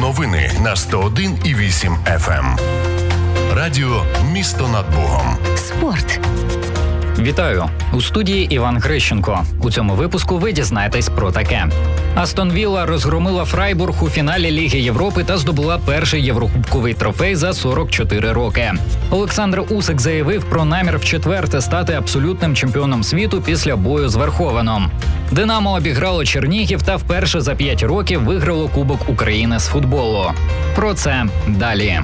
Новини на 101,8 FM. Радіо «Місто над Богом». Спорт. Вітаю! У студії Іван Грищенко. У цьому випуску ви дізнаєтесь про таке. Астон Вілла розгромила Фрайбург у фіналі Ліги Європи та здобула перший єврокубковий трофей за 44 роки. Олександр Усик заявив про намір вчетверте стати абсолютним чемпіоном світу після бою з Верховеном. «Динамо» обіграло Чернігів та вперше за 5 років виграло Кубок України з футболу. Про це далі.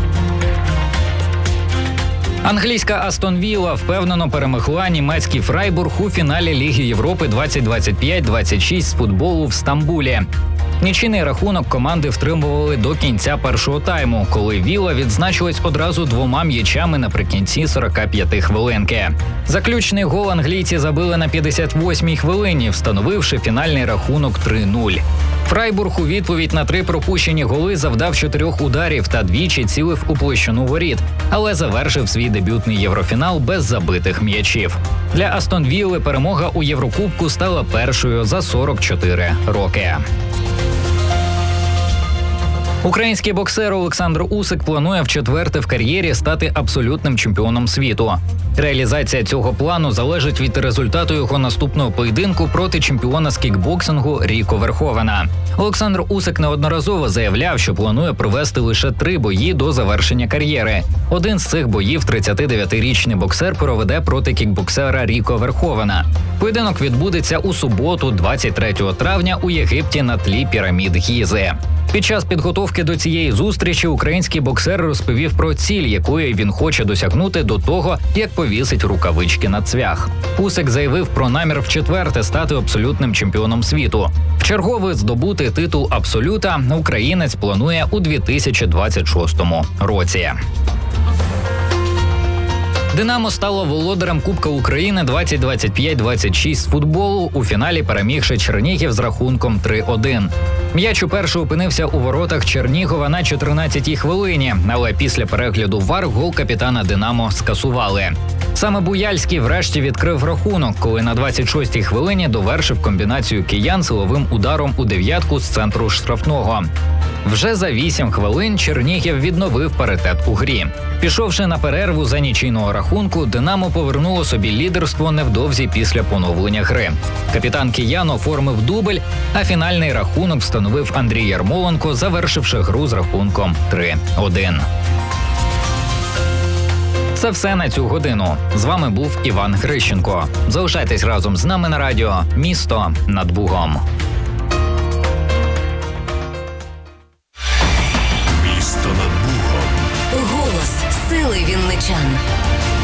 Англійська Астон Вілла впевнено перемогла німецький Фрайбург у фіналі Ліги Європи 2025-26 з футболу в Стамбулі. Нічийний рахунок команди втримували до кінця першого тайму, коли Вілла відзначилась одразу 2 м'ячами наприкінці 45 хвилинки. Заключний гол англійці забили на 58-й хвилині, встановивши фінальний рахунок 3-0. Фрайбург у відповідь на 3 пропущені голи завдав 4 ударів та двічі цілив у площину воріт, але завершив свій дебютний єврофінал без забитих м'ячів. Для Астон Вілли перемога у Єврокубку стала першою за 44 роки. Український боксер Олександр Усик планує вчетверте в кар'єрі стати абсолютним чемпіоном світу. Реалізація цього плану залежить від результату його наступного поєдинку проти чемпіона з кікбоксингу Ріко Верховена. Олександр Усик неодноразово заявляв, що планує провести лише 3 бої до завершення кар'єри. Один з цих боїв 39-річний боксер проведе проти кікбоксера Ріко Верховена. Поєдинок відбудеться у суботу, 23 травня у Єгипті на тлі пірамід Гізи. Під час підготовки до цієї зустрічі український боксер розповів про ціль, якої він хоче досягнути до того, як повісить рукавички на цвях. Усик заявив про намір вчетверте стати абсолютним чемпіоном світу. Вчергове здобути титул абсолюта українець планує у 2026 році. «Динамо» стало володарем Кубка України 2025-26 з футболу, у фіналі перемігши Чернігів з рахунком 3-1. М'яч уперше опинився у воротах Чернігова на 14-й хвилині, але після перегляду ВАР гол капітана «Динамо» скасували. Саме Буяльський врешті відкрив рахунок, коли на 26-й хвилині довершив комбінацію киян силовим ударом у дев'ятку з центру штрафного. Вже за 8 хвилин Чернігів відновив паритет у грі. Пішовши на перерву за нічийного рахунку, «Динамо» повернуло собі лідерство невдовзі після поновлення гри. Капітан киян оформив дубль, а фінальний рахунок встановив Андрій Ярмоленко, завершивши гру з рахунком 3-1. Це все на цю годину. З вами був Іван Грищенко. Залишайтесь разом з нами на радіо «Місто над Бугом». Місто над Бугом. Голос сили вінничан.